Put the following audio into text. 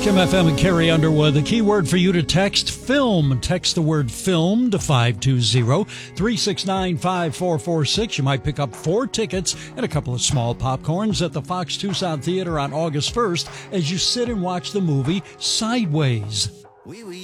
Kim FM and Carrie Underwood. The key word for you to text, film. Text the word film to 520-369-5446. You might pick up 4 tickets and a couple of small popcorns at the Fox Tucson Theater on August 1st as you sit and watch the movie Sideways.